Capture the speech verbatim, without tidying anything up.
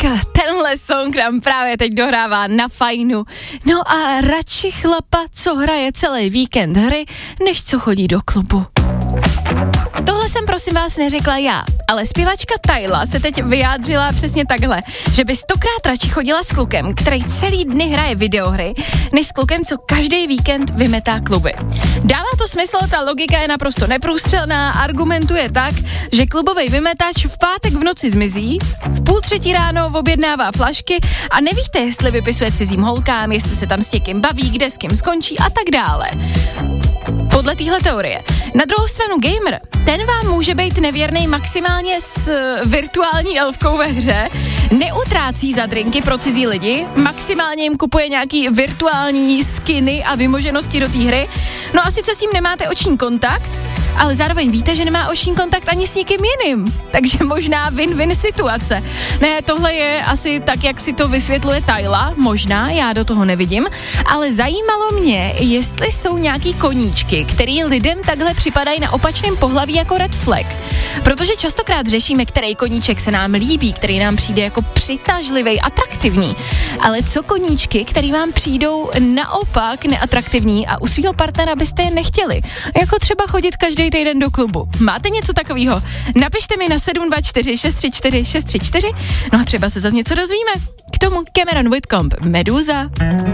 tenhle song nám právě teď dohrává na fajnu. No a radši chlapa, co hraje celý víkend hry, než co chodí do klubu. Tohle jsem prosím vás neřekla já, ale zpěvačka Tyla se teď vyjádřila přesně takhle, že by stokrát radši chodila s klukem, který celý dny hraje videohry, než s klukem, co každý víkend vymetá kluby. Dává to smysl, ta logika je naprosto neprůstřelná, argumentuje tak, že klubový vymetač v pátek v noci zmizí, v půl třetí ráno objednává flašky a nevíte, jestli vypisuje cizím holkám, jestli se tam s někým baví, kde s kým skončí a tak dále. Podle téhle teorie. Na druhou stranu gamer, ten vám může být nevěrný maximálně s virtuální elfkou ve hře, neutrácí za drinky pro cizí lidi, maximálně jim kupuje nějaký virtuální skiny a vymoženosti do té hry, no a sice s tím nemáte oční kontakt, ale zároveň víte, že nemá oční kontakt ani s nikým jiným, takže možná win-win situace. Ne, tohle je asi tak, jak si to vysvětluje Tyla, možná, já do toho nevidím, ale zajímalo mě, jestli jsou nějaký koníčky, který lidem takhle připadají na opačném pohlaví jako red flag. Protože častokrát řešíme, který koníček se nám líbí, který nám přijde jako přitažlivý, atraktivní. Ale co koníčky, který vám přijdou naopak neatraktivní a u svého partnera byste je nechtěli? Jako třeba chodit každý týden do klubu. Máte něco takového? Napište mi na sedm dva čtyři šest tři čtyři šest tři čtyři, no a třeba se zase něco dozvíme. K tomu Cameron Whitcomb, Meduza.